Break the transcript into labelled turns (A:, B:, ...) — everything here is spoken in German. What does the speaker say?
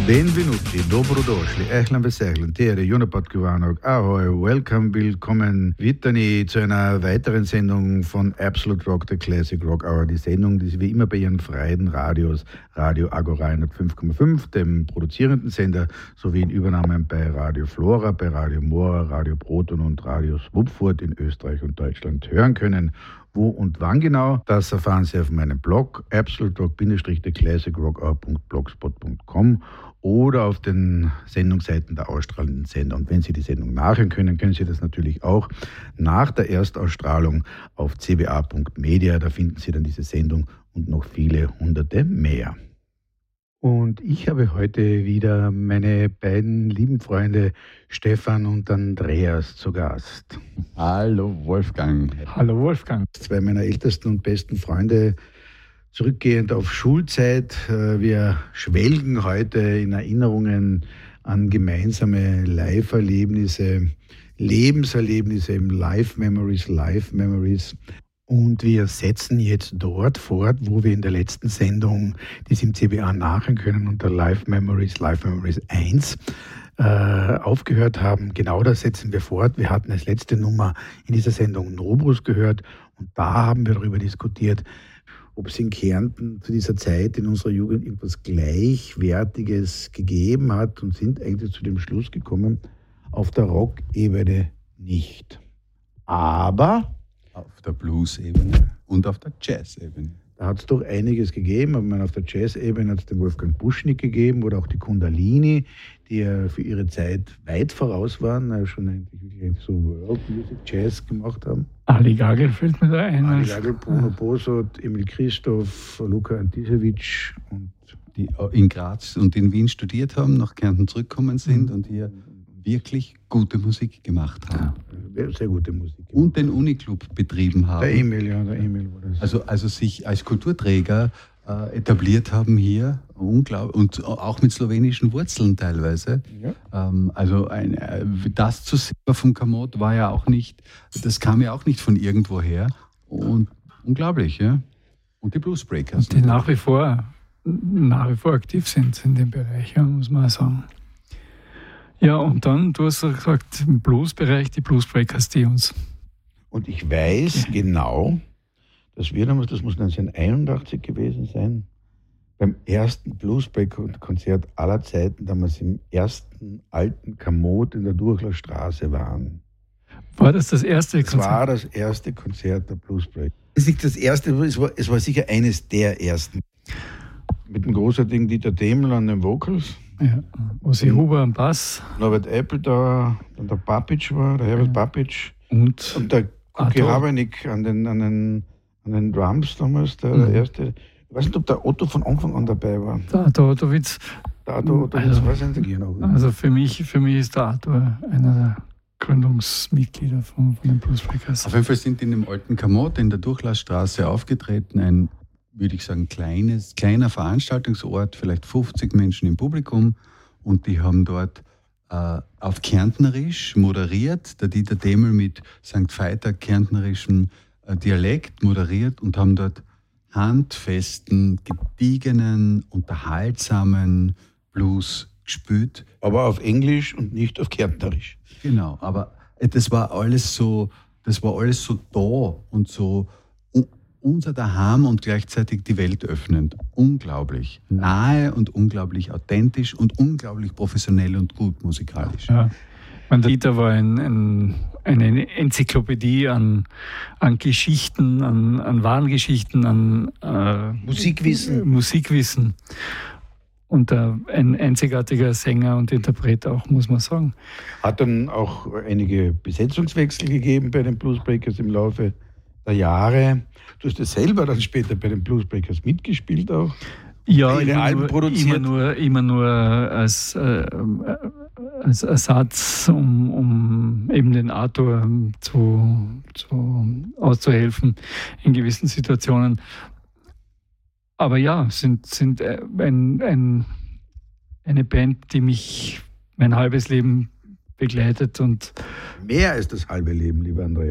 A: Benvenuti, dobrodošli, ehlan vesehlan, tere, Junapodkivanok, ahoi, welcome, willkommen, Wittani zu einer weiteren Sendung von Absolute Rock, der Classic Rock Hour. Die Sendung, die Sie wie immer bei Ihren freien Radios, Radio Agora 105,5, dem produzierenden Sender, sowie in Übernahmen bei Radio Flora, bei Radio Mora, Radio Proton und Radio Swupfurt in Österreich und Deutschland hören können. Wo und wann genau, das erfahren Sie auf meinem Blog absoluterock-classicrockhour.blogspot.com oder auf den Sendungsseiten der ausstrahlenden Sender. Und wenn Sie die Sendung nachhören können, können Sie das natürlich auch nach der Erstausstrahlung auf cba.media. Da finden Sie dann diese Sendung und noch viele hunderte mehr. Und ich habe heute wieder meine beiden lieben Freunde Stefan und Andreas zu Gast.
B: Hallo Wolfgang.
C: Hallo Wolfgang.
A: Zwei meiner ältesten und besten Freunde, zurückgehend auf Schulzeit. Wir schwelgen heute in Erinnerungen an gemeinsame Live-Erlebnisse, Lebenserlebnisse, im Live-Memories. Und wir setzen jetzt dort fort, wo wir in der letzten Sendung, die Sie im CBA nachhören können, unter Live Memories 1 aufgehört haben. Genau das setzen wir fort. Wir hatten als letzte Nummer in dieser Sendung Nobrus gehört und da haben wir darüber diskutiert, ob es in Kärnten zu dieser Zeit in unserer Jugend etwas Gleichwertiges gegeben hat und sind eigentlich zu dem Schluss gekommen, auf der Rock-Ebene nicht. Aber
B: auf der Blues-Ebene und auf der Jazz-Ebene.
A: Da hat es doch einiges gegeben. Aber auf der Jazz-Ebene hat es den Wolfgang Buschnick gegeben oder auch die Kundalini, die ja für ihre Zeit weit voraus waren, schon eigentlich so World Music Jazz gemacht haben.
C: Ali Gagel fällt mir da ein.
A: Ali Gagel, Bruno Bosot, Emil Christoph, Luka Antisevic und
B: die in Graz und in Wien studiert haben, nach Kärnten zurückgekommen sind und hier wirklich gute Musik gemacht haben.
A: Ja, sehr gute Musik.
B: Und den Uniclub betrieben haben.
A: Der Emil war das.
B: Also sich als Kulturträger etabliert haben hier, unglaublich, und auch mit slowenischen Wurzeln teilweise.
A: Ja.
B: Das zu sehen vom Kamot war ja auch nicht, das kam ja auch nicht von irgendwoher. Und unglaublich, ja. Und die Bluesbreakers.
C: Und die nach wie vor aktiv sind in dem Bereich, ja, muss man sagen. Ja, und dann, du hast gesagt, im Bluesbereich, die Bluesbreakers, die uns.
A: Und ich weiß genau, dass wir damals, das muss 1981 gewesen sein, beim ersten Bluesbreaker-Konzert aller Zeiten, damals im ersten alten Kamot in der Durchlerstraße waren.
C: War das erste Konzert?
A: Das war das erste Konzert der Bluesbreaker. Es ist nicht das erste, es war sicher eines der ersten. Mit dem großartigen Dieter Demel an den Vocals.
C: Ja, Ossi Huber am Bass.
A: Norbert Eppeltauer, dann der Papic war, der Herbert Papic.
C: Und
A: der Kuki Habenik an den Drums damals, der erste. Ich weiß nicht, ob der Otto von Anfang an dabei war.
C: Der Arthur Ottowitz.
A: Der Arthur Ottowitz weiß ich nicht genau.
C: Also für mich ist der Arthur einer der Gründungsmitglieder von den Bluesbreakers.
B: Auf jeden Fall sind in dem alten Kamot in der Durchlassstraße aufgetreten, ein, würde ich sagen, kleiner Veranstaltungsort, vielleicht 50 Menschen im Publikum, und die haben dort auf Kärntnerisch moderiert, der Dieter Demel mit St. Veiter kärntnerischem Dialekt moderiert und haben dort handfesten, gediegenen, unterhaltsamen Blues gespielt.
A: Aber auf Englisch und nicht auf Kärntnerisch.
B: Genau, aber das war alles so da und so unser Daheim und gleichzeitig die Welt öffnend. Unglaublich nahe und unglaublich authentisch und unglaublich professionell und gut musikalisch.
C: Ja. Der Dieter war eine Enzyklopädie an Geschichten, an wahren Geschichten, an Musikwissen. Und ein einzigartiger Sänger und Interpret auch, muss man sagen.
A: Hat dann auch einige Besetzungswechsel gegeben bei den Bluesbreakers im Laufe der Jahre. Du hast ja selber dann später bei den Bluesbreakers mitgespielt auch.
C: Ja, immer nur als Ersatz, um eben den Arthur auszuhelfen in gewissen Situationen. Aber ja, sind eine Band, die mich mein halbes Leben begleitet. Und
A: mehr als das halbe Leben, lieber Andreas.